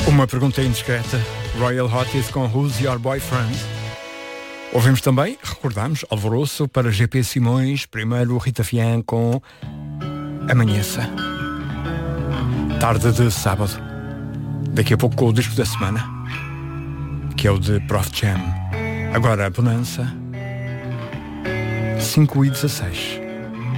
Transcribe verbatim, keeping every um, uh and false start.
Uma pergunta indiscreta. Royal Hoties com Who's Your Boyfriend? Ouvimos também, recordamos, Alvoroço para G P Simões, primeiro Rita Fian com Amanheça. Tarde de sábado. Daqui a pouco com o disco da semana, que é o de Prof Jam. Agora a Bonança, cinco e dezasseis.